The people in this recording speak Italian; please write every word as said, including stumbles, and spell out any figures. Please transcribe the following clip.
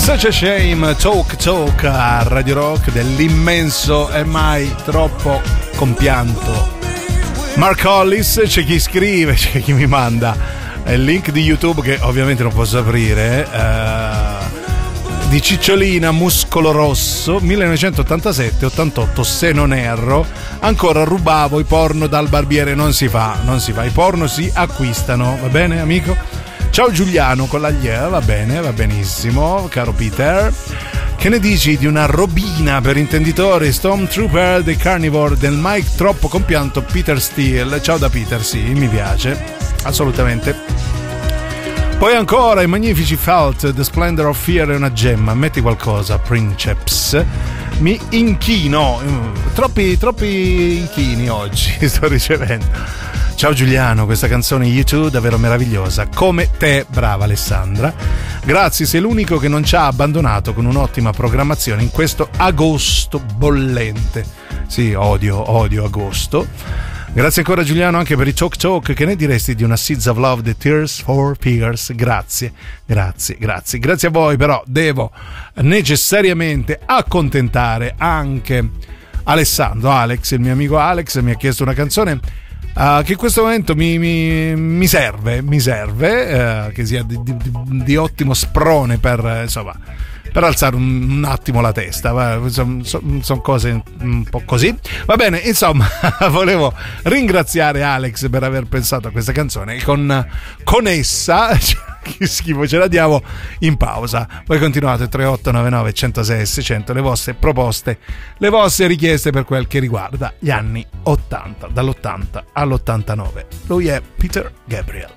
Such a Shame, Talk Talk a Radio Rock dell'immenso e mai troppo compianto Mark Hollis. C'è chi scrive, c'è chi mi manda il link di YouTube che ovviamente non posso aprire, uh, di Cicciolina Muscolo Rosso millenovecentottantasette ottantotto, se non erro. Ancora rubavo i porno dal barbiere. Non si fa, non si fa, i porno si acquistano, va bene amico? Ciao Giuliano con la glie, va bene, va benissimo, caro Peter. Che ne dici di una robina per intenditori, Stormtrooper The Carnivore del Mike troppo compianto Peter Steele? Ciao da Peter, sì, mi piace, assolutamente. Poi ancora i magnifici Felt, The Splendor of Fear è una gemma, metti qualcosa, Princeps. Mi inchino, troppi, troppi inchini oggi sto ricevendo. Ciao Giuliano, questa canzone YouTube davvero meravigliosa, come te, brava Alessandra. Grazie, sei l'unico che non ci ha abbandonato con un'ottima programmazione in questo agosto bollente. Sì, odio, odio agosto. Grazie ancora Giuliano anche per i Talk Talk. Che ne diresti di una Seeds of Love, The Tears for Fears? Grazie, grazie, grazie. Grazie a voi, però devo necessariamente accontentare anche Alessandro. Alex, il mio amico Alex, mi ha chiesto una canzone Uh, che in questo momento mi, mi, mi serve, mi serve, uh, che sia di, di, di ottimo sprone per, uh, insomma, per alzare un, un attimo la testa. Sono son, son cose un po' così. Va bene, insomma, volevo ringraziare Alex per aver pensato a questa canzone. Con, con essa, che schifo, ce la diamo in pausa. Voi continuate tre otto nove nove uno zero sei seicento, le vostre proposte, le vostre richieste per quel che riguarda gli anni ottanta, dall'ottanta all'ottantanove. Lui è Peter Gabriel.